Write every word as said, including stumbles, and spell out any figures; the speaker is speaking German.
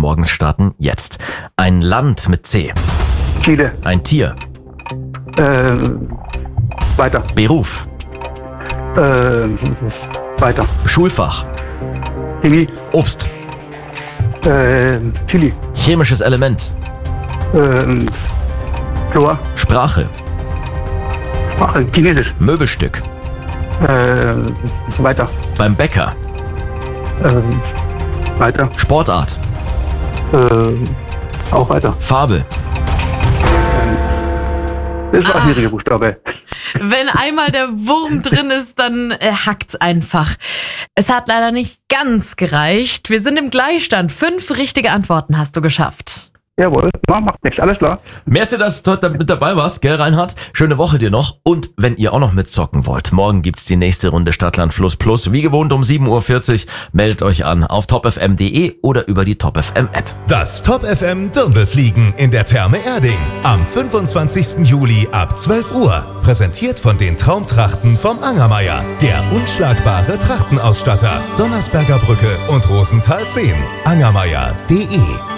morgens starten jetzt. Ein Land mit C. Chile. Ein Tier. Äh, weiter. Beruf. Äh, weiter. Schulfach. Chemie. Obst. Äh, Chili. Chemisches Element. Äh, Chlor. Sprache. Sprache. Chinesisch. Möbelstück. Äh, weiter. Beim Bäcker. Äh, weiter. Sportart. Äh, auch weiter. Farbe. Das war ein schwieriger Buchstabe. Wenn einmal der Wurm drin ist, dann äh, hackt's einfach. Es hat leider nicht ganz gereicht. Wir sind im Gleichstand. Fünf richtige Antworten hast du geschafft. Jawohl, na, macht nichts, alles klar. Merci, dass du heute mit dabei warst, gell, Reinhard? Schöne Woche dir noch. Und wenn ihr auch noch mitzocken wollt, morgen gibt's die nächste Runde Stadtland Fluss Plus. Wie gewohnt um sieben Uhr vierzig. Meldet euch an auf top f m punkt d e oder über die Top F M App. Das Top F M Dirndlfliegen in der Therme Erding. Am fünfundzwanzigsten Juli ab zwölf Uhr. Präsentiert von den Traumtrachten vom Angermeier. Der unschlagbare Trachtenausstatter. Donnersberger Brücke und Rosenthal zehn. angermeier punkt d e